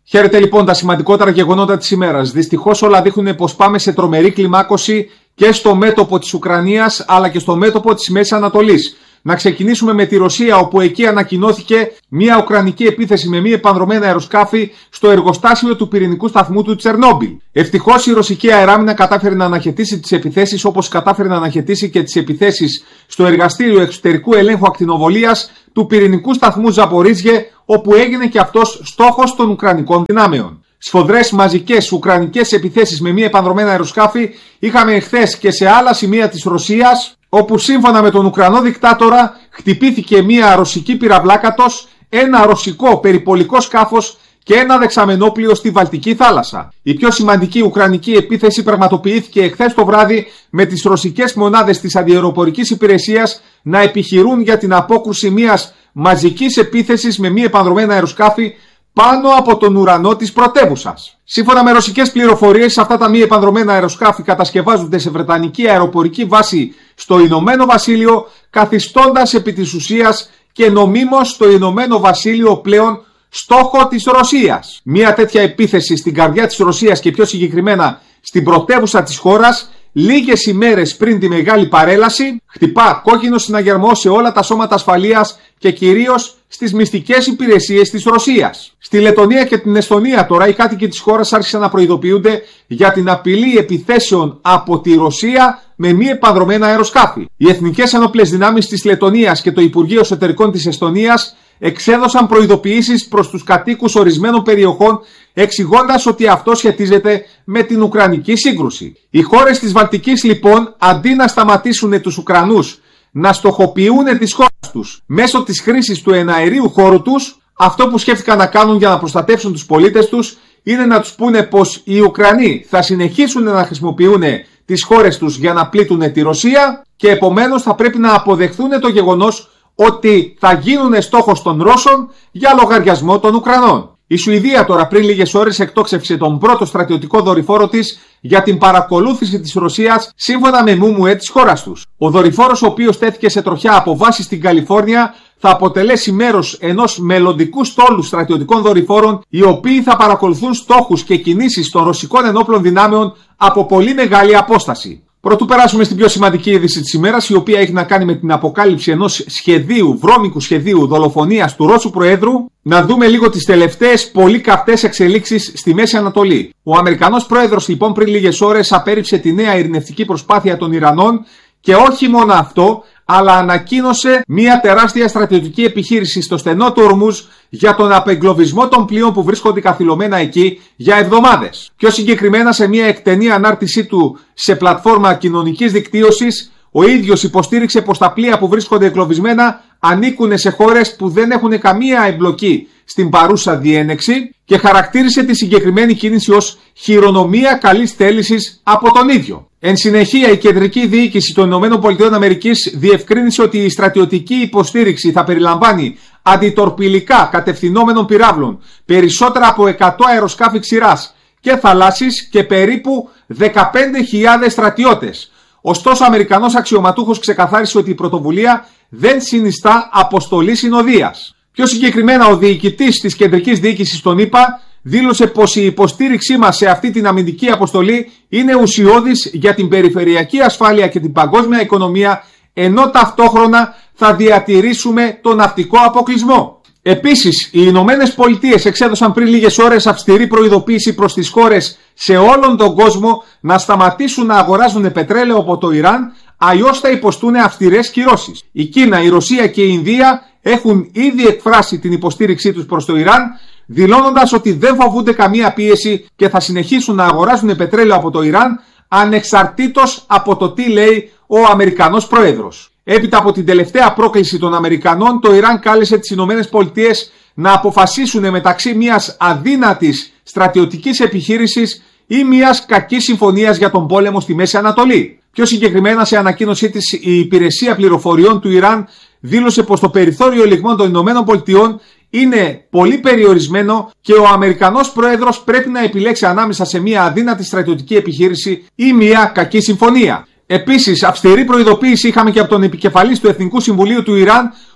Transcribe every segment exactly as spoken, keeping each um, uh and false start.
Χαίρετε λοιπόν τα σημαντικότερα γεγονότα της ημέρας. Δυστυχώς όλα δείχνουν πως πάμε σε τρομερή κλιμάκωση και στο μέτωπο της Ουκρανίας αλλά και στο μέτωπο της Μέσης Ανατολής. Να ξεκινήσουμε με τη Ρωσία, όπου εκεί ανακοινώθηκε μια ουκρανική επίθεση με μη επανδρωμένα αεροσκάφη στο εργοστάσιο του πυρηνικού σταθμού του Τσερνόμπιλ. Ευτυχώς η ρωσική αεράμινα κατάφερε να αναχαιτήσει τις επιθέσεις, όπως κατάφερε να αναχαιτήσει και τις επιθέσεις στο εργαστήριο εξωτερικού ελέγχου ακτινοβολίας του πυρηνικού σταθμού Ζαπορίζιε, όπου έγινε και αυτός στόχος των ουκρανικών δυνάμεων. Σφοδρές μαζικές ουκρανικές επιθέσεις με μη επανδρωμένα αεροσκάφη είχαμε εχθές και σε άλλα σημεία της Ρωσίας, όπου σύμφωνα με τον Ουκρανό δικτάτορα χτυπήθηκε μια ρωσική πυραυλάκατος, ένα ρωσικό περιπολικό σκάφος και ένα δεξαμενόπλοιο στη Βαλτική θάλασσα. Η πιο σημαντική ουκρανική επίθεση πραγματοποιήθηκε εχθές το βράδυ με τις ρωσικές μονάδες της αντιαεροπορικής υπηρεσίας να επιχειρούν για την απόκρουση μιας μαζικής επίθεσης με μη επανδρωμένα αεροσκάφη πάνω από τον ουρανό της πρωτεύουσας. Σύμφωνα με ρωσικές πληροφορίες, αυτά τα μη επανδρωμένα αεροσκάφη κατασκευάζονται σε βρετανική αεροπορική βάση στο Ηνωμένο Βασίλειο, καθιστώντας επί της ουσίας και νομίμως το Ηνωμένο Βασίλειο πλέον στόχο της Ρωσίας. Μια τέτοια επίθεση στην καρδιά της Ρωσίας και πιο συγκεκριμένα στην πρωτεύουσα της χώρας, λίγες ημέρες πριν τη μεγάλη παρέλαση, χτυπά κόκκινο συναγερμό σε όλα τα σώματα ασφαλείας και κυρίως στις μυστικές υπηρεσίες της Ρωσίας. Στη Λετονία και την Εσθονία τώρα οι κάτοικοι της χώρας άρχισαν να προειδοποιούνται για την απειλή επιθέσεων από τη Ρωσία με μη επανδρωμένα αεροσκάφη. Οι Εθνικές Ενόπλες Δυνάμεις της Λετονίας και το Υπουργείο Εσωτερικών της Εσθονίας εξέδωσαν προειδοποιήσεις προς τους κατοίκους ορισμένων περιοχών, εξηγώντας ότι αυτό σχετίζεται με την Ουκρανική σύγκρουση. Οι χώρες της Βαλτικής λοιπόν, αντί να σταματήσουν τους Ουκρανούς να στοχοποιούν τις χώρες τους μέσω της χρήσης του εναερίου χώρου τους, αυτό που σκέφτηκαν να κάνουν για να προστατεύσουν τους πολίτες τους είναι να τους πούνε πως οι Ουκρανοί θα συνεχίσουν να χρησιμοποιούν τις χώρες τους για να πλήττουν τη Ρωσία και επομένως θα πρέπει να αποδεχθούν το γεγονός ότι θα γίνουν στόχος των Ρώσων για λογαριασμό των Ουκρανών. Η Σουηδία τώρα πριν λίγες ώρες εκτόξευσε τον πρώτο στρατιωτικό δορυφόρο της για την παρακολούθηση της Ρωσίας σύμφωνα με μούμουε της χώρας τους. Ο δορυφόρος, ο οποίος τέθηκε σε τροχιά από βάση στην Καλιφόρνια, θα αποτελέσει μέρος ενός μελλοντικού στόλου στρατιωτικών δορυφόρων, οι οποίοι θα παρακολουθούν στόχους και κινήσεις των ρωσικών ενόπλων δυνάμεων από πολύ μεγάλη απόσταση. Πρωτού περάσουμε στην πιο σημαντική είδηση της ημέρας, η οποία έχει να κάνει με την αποκάλυψη ενός σχεδίου, βρώμικου σχεδίου δολοφονίας του Ρώσου Προέδρου, να δούμε λίγο τις τελευταίες πολύ καυτές εξελίξεις στη Μέση Ανατολή. Ο Αμερικανός Πρόεδρος λοιπόν πριν λίγες ώρες απέρριψε τη νέα ειρηνευτική προσπάθεια των Ιρανών και όχι μόνο αυτό, αλλά ανακοίνωσε μια τεράστια στρατιωτική επιχείρηση στο στενό του Ορμούζ για τον απεγκλωβισμό των πλοίων που βρίσκονται καθυλωμένα εκεί για εβδομάδες. Πιο συγκεκριμένα, σε μια εκτενή ανάρτησή του σε πλατφόρμα κοινωνικής δικτύωσης, ο ίδιος υποστήριξε πως τα πλοία που βρίσκονται εγκλωβισμένα ανήκουν σε χώρες που δεν έχουν καμία εμπλοκή στην παρούσα διένεξη και χαρακτήρισε τη συγκεκριμένη κίνηση ως χειρονομία καλής θέλησης από τον ίδιο. Εν συνεχεία, η κεντρική διοίκηση των ΗΠΑ διευκρίνησε ότι η στρατιωτική υποστήριξη θα περιλαμβάνει αντιτορπιλικά κατευθυνόμενων πυράβλων, περισσότερα από εκατό αεροσκάφη ξηράς και θαλάσσης και περίπου δεκαπέντε χιλιάδες στρατιώτες. Ωστόσο, ο Αμερικανός αξιωματούχος ξεκαθάρισε ότι η πρωτοβουλία δεν συνιστά αποστολή συνοδείας. Πιο συγκεκριμένα, ο διοικητής της κεντρικής διοίκησης των ΗΠΑ δήλωσε πως η υποστήριξή μας σε αυτή την αμυντική αποστολή είναι ουσιώδης για την περιφερειακή ασφάλεια και την παγκόσμια οικονομία, ενώ ταυτόχρονα θα διατηρήσουμε τον ναυτικό αποκλεισμό. Επίσης, οι Ηνωμένες Πολιτείες εξέδωσαν πριν λίγες ώρες αυστηρή προειδοποίηση προς τις χώρες σε όλον τον κόσμο να σταματήσουν να αγοράζουν πετρέλαιο από το Ιράν, αλλιώς θα υποστούν αυστηρές κυρώσεις. Η Κίνα, η Ρωσία και η Ινδία έχουν ήδη εκφράσει την υποστήριξή τους προς το Ιράν, δηλώνοντας ότι δεν φοβούνται καμία πίεση και θα συνεχίσουν να αγοράζουν πετρέλαιο από το Ιράν ανεξαρτήτως από το τι λέει ο Αμερικανός Πρόεδρος. Έπειτα από την τελευταία πρόκληση των Αμερικανών, το Ιράν κάλεσε τις Ηνωμένες Πολιτείες να αποφασίσουν μεταξύ μιας αδύνατης στρατιωτικής επιχείρησης ή μιας κακής συμφωνίας για τον πόλεμο στη Μέση Ανατολή. Πιο συγκεκριμένα, σε ανακοίνωσή της, η Υπηρεσία Πληροφοριών του Ιράν δήλωσε πως το περιθώριο ελιγμών των Ηνωμένων Πολιτειών είναι πολύ περιορισμένο και ο Αμερικανός Πρόεδρος πρέπει να επιλέξει ανάμεσα σε μια αδύνατη στρατιωτική επιχείρηση ή μια κακή συμφωνία. Επίσης, αυστηρή προειδοποίηση είχαμε και από τον επικεφαλής του Εθνικού Συμβουλίου του Ιράν,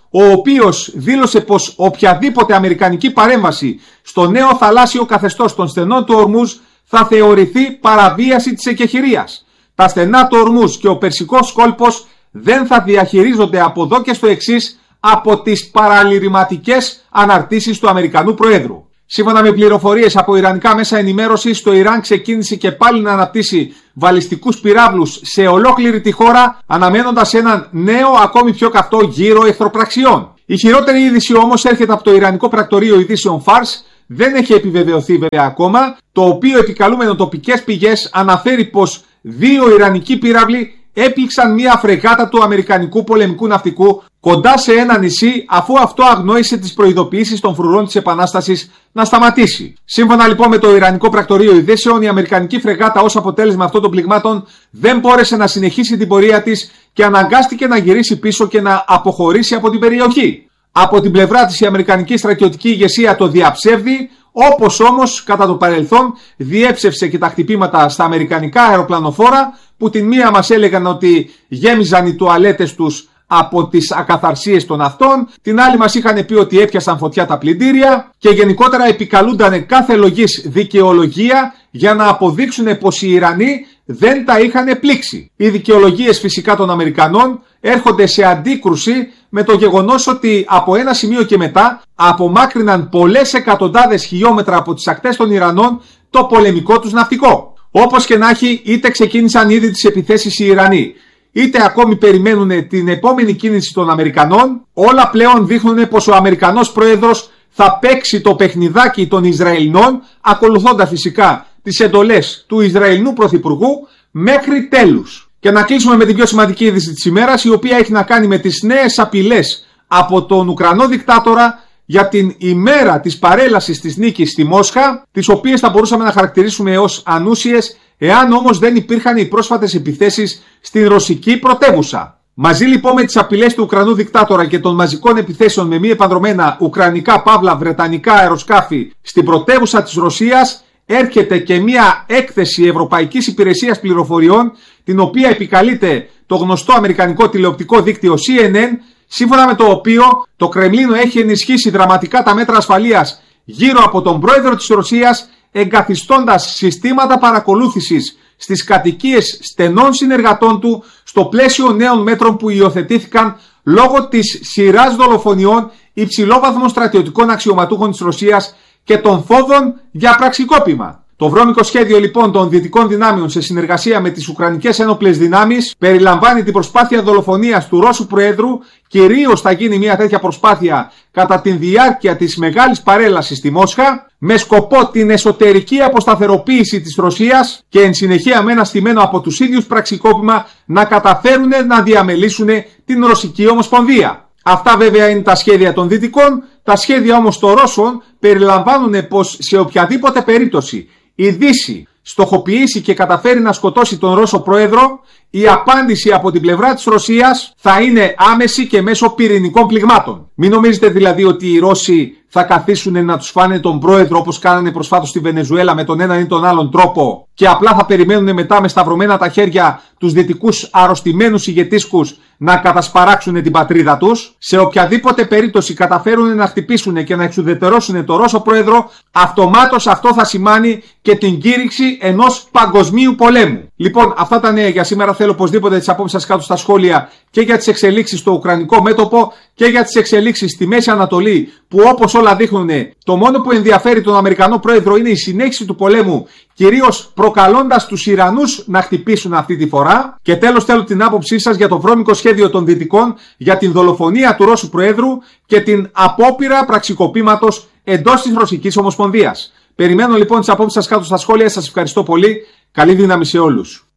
ο οποίος δήλωσε πως οποιαδήποτε αμερικανική παρέμβαση στο νέο θαλάσσιο καθεστώς των στενών του Ορμούζ θα θεωρηθεί παραβίαση της εκεχηρίας. Τα στενά του Ορμούζ και ο Περσικός κόλπος δεν θα διαχειρίζονται από εδώ και στο εξής από τις παραλυρηματικές αναρτήσεις του Αμερικανού Προέδρου. Σύμφωνα με πληροφορίες από ιρανικά μέσα ενημέρωσης, το Ιράν ξεκίνησε και πάλι να αναπτύσσει βαλιστικούς πυράβλους σε ολόκληρη τη χώρα, αναμένοντας έναν νέο ακόμη πιο καυτό γύρο εχθροπραξιών. Η χειρότερη είδηση όμως έρχεται από το Ιρανικό Πρακτορείο Ειδήσεων Φάρς, δεν έχει επιβεβαιωθεί βέβαια ακόμα, το οποίο επικαλούμενο τοπικές πηγές αναφέρει πως δύο ιρανικοί πύραυλοι έπληξαν μια φρεγάτα του Αμερικανικού πολεμικού ναυτικού κοντά σε ένα νησί, αφού αυτό αγνόησε τις προειδοποιήσεις των φρουρών της Επανάστασης να σταματήσει. Σύμφωνα λοιπόν με το Ιρανικό Πρακτορείο Ειδήσεων, η Αμερικανική φρεγάτα ως αποτέλεσμα αυτών των πληγμάτων δεν μπόρεσε να συνεχίσει την πορεία της και αναγκάστηκε να γυρίσει πίσω και να αποχωρήσει από την περιοχή. Από την πλευρά της η Αμερικανική στρατιωτική ηγεσία το διαψεύδει, όπως όμως κατά το παρελθόν διέψευσε και τα χτυπήματα στα αμερικανικά αεροπλανοφόρα που την μία μας έλεγαν ότι γέμιζαν οι τουαλέτες τους από τις ακαθαρσίες των αυτών, την άλλη μας είχαν πει ότι έπιασαν φωτιά τα πλυντήρια και γενικότερα επικαλούνταν κάθε λογής δικαιολογία για να αποδείξουν πως οι Ιρανοί δεν τα είχαν πλήξει. Οι δικαιολογίες φυσικά των Αμερικανών έρχονται σε αντίκρουση με το γεγονός ότι από ένα σημείο και μετά απομάκρυναν πολλές εκατοντάδες χιλιόμετρα από τις ακτές των Ιρανών το πολεμικό τους ναυτικό. Όπως και να έχει, είτε ξεκίνησαν ήδη τις επιθέσεις οι Ιρανοί, είτε ακόμη περιμένουν την επόμενη κίνηση των Αμερικανών, όλα πλέον δείχνουν πως ο Αμερικανός Πρόεδρος θα παίξει το παιχνιδάκι των Ισραηλινών, ακολουθώντας φυσικά τις εντολές του Ισραηλινού Πρωθυπουργού μέχρι τέλους. Και να κλείσουμε με την πιο σημαντική είδηση της ημέρας, η οποία έχει να κάνει με τις νέες απειλές από τον Ουκρανό δικτάτορα για την ημέρα της παρέλασης της νίκης στη Μόσχα, τις οποίες θα μπορούσαμε να χαρακτηρίσουμε ως ανούσιες, εάν όμως δεν υπήρχαν οι πρόσφατες επιθέσεις στην ρωσική πρωτεύουσα. Μαζί λοιπόν με τις απειλές του Ουκρανού δικτάτορα και των μαζικών επιθέσεων με μη επανδρομένα ουκρανικά παύλα βρετανικά αεροσκάφη στην πρωτεύουσα της Ρωσίας, έρχεται και μια έκθεση Ευρωπαϊκής Υπηρεσίας Πληροφοριών, την οποία επικαλείται το γνωστό αμερικανικό τηλεοπτικό δίκτυο σι εν εν, σύμφωνα με το οποίο το Κρεμλίνο έχει ενισχύσει δραματικά τα μέτρα ασφαλείας γύρω από τον πρόεδρο της Ρωσίας, εγκαθιστώντας συστήματα παρακολούθησης στις κατοικίες στενών συνεργατών του στο πλαίσιο νέων μέτρων που υιοθετήθηκαν λόγω της σειράς δολοφονιών υψηλόβαθμων στρατιωτικών αξιωματούχων της Ρωσίας και των φόβων για πραξικόπημα. Το βρώμικο σχέδιο λοιπόν των δυτικών δυνάμεων σε συνεργασία με τις Ουκρανικές ένοπλες δυνάμεις περιλαμβάνει την προσπάθεια δολοφονίας του Ρώσου Προέδρου. Κυρίως θα γίνει μια τέτοια προσπάθεια κατά τη διάρκεια της μεγάλης παρέλασης στη Μόσχα, με σκοπό την εσωτερική αποσταθεροποίηση της Ρωσίας και εν συνεχεία με ένα στημένο από τους ίδιους πραξικόπημα να καταφέρουν να διαμελήσουν την Ρωσική Ομοσπονδία. Αυτά βέβαια είναι τα σχέδια των Δυτικών. Τα σχέδια όμως των Ρώσων περιλαμβάνουν πως σε οποιαδήποτε περίπτωση η Δύση στοχοποιήσει και καταφέρει να σκοτώσει τον Ρώσο Πρόεδρο, η απάντηση από την πλευρά της Ρωσίας θα είναι άμεση και μέσω πυρηνικών πληγμάτων. Μην νομίζετε δηλαδή ότι οι Ρώσοι θα καθίσουν να τους φάνε τον Πρόεδρο όπως κάνανε προσφάτως στη Βενεζουέλα με τον έναν ή τον άλλον τρόπο και απλά θα περιμένουν μετά με σταυρωμένα τα χέρια τους δυτικούς αρρωστημένους ηγετίσκους να κατασπαράξουν την πατρίδα τους. Σε οποιαδήποτε περίπτωση καταφέρουν να χτυπήσουν και να εξουδετερώσουν τον Ρώσο Πρόεδρο, αυτομάτως αυτό θα σημάνει και την κήρυξη ενός παγκοσμίου πολέμου. Λοιπόν, αυτά τα νέα για σήμερα. Θέλω οπωσδήποτε τις απόψεις σας κάτω στα σχόλια και για τις εξελίξεις στο ουκρανικό μέτωπο και για τις εξελίξεις στη Μέση Ανατολή, που όπως όλα δείχνουν το μόνο που ενδιαφέρει τον Αμερικανό Πρόεδρο είναι η συνέχιση του πολέμου, κυρίως προκαλώντας τους Ιρανούς να χτυπήσουν αυτή τη φορά. Και τέλος θέλω την άποψή σας για το βρώμικο σχέδιο των Δυτικών για την δολοφονία του Ρώσου Προέδρου και την απόπειρα πραξικοπήματος εντός της Ρωσικής Ομοσπονδίας. Περιμένω λοιπόν τις απόψεις σας κάτω στα σχόλια. Σας ευχαριστώ πολύ. Καλή δύναμη σε όλους.